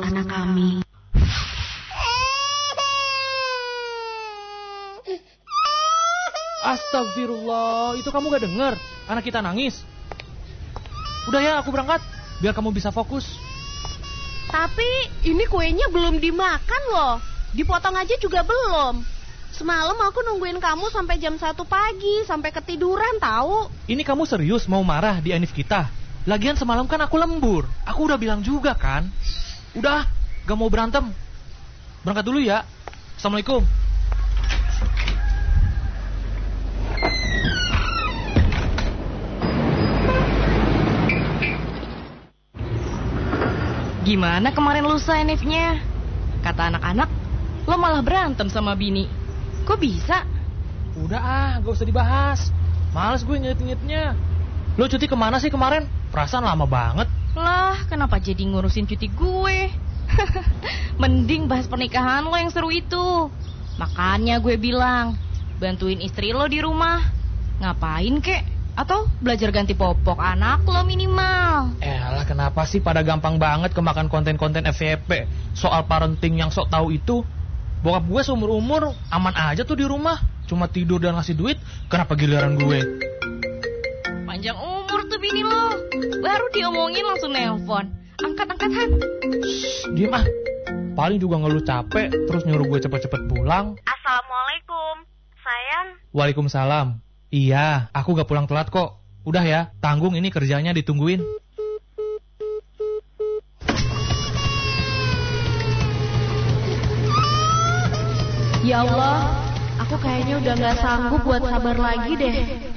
anak kami. Astagfirullah, itu kamu gak dengar anak kita nangis? Udah ya, aku berangkat biar kamu bisa fokus. Tapi ini kuenya belum dimakan loh. Dipotong aja juga belum. Semalam aku nungguin kamu sampai jam 1 pagi, sampai ketiduran tahu. Ini kamu serius mau marah di Anif kita? Lagian semalam kan aku lembur. Aku udah bilang juga kan. Udah, gak mau berantem. Berangkat dulu ya. Assalamualaikum. Gimana kemarin lusa Anifnya? Kata anak-anak, lo malah berantem sama bini. Kok bisa? Udah gak usah dibahas. Males gue nginget-ngingetnya. Lo cuti kemana sih kemarin? Perasaan lama banget. Lah, kenapa jadi ngurusin cuti gue? Mending bahas pernikahan lo yang seru itu. Makanya gue bilang, bantuin istri lo di rumah. Ngapain kek? Atau belajar ganti popok anak lo minimal. Elah, kenapa sih pada gampang banget kemakan konten-konten FYP soal parenting yang sok tahu itu? Bokap gue seumur-umur aman aja tuh di rumah, cuma tidur dan ngasih duit. Kenapa giliran gue? Panjang umur tuh bini lo. Baru diomongin langsung nelpon. Angkat-angkat Han. Diem ah. Paling juga ngeluh capek terus nyuruh gue cepet-cepet pulang. Assalamualaikum, sayang. Waalaikumsalam. Iya, aku gak pulang telat kok. Udah ya, tanggung ini kerjanya ditungguin. Ya Allah, aku kayaknya udah gak sanggup buat sabar lagi deh.